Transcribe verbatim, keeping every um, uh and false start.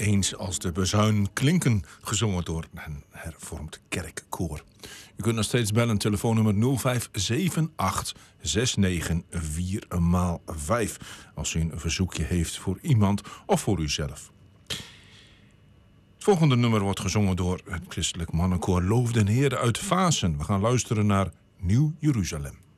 Eens als de bezuin klinken, gezongen door een hervormd kerkkoor. U kunt nog steeds bellen, telefoonnummer nul vijf zeven acht zes negen vier vijf. Als u een verzoekje heeft voor iemand of voor uzelf. Het volgende nummer wordt gezongen door het christelijk mannenkoor Loof den Heer uit Vaassen. We gaan luisteren naar Nieuw Jeruzalem.